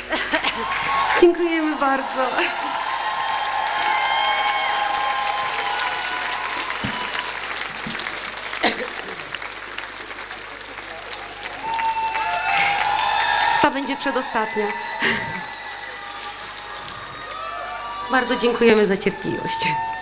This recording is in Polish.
Dziękujemy bardzo. Ta będzie przedostatnia. Bardzo dziękujemy za cierpliwość.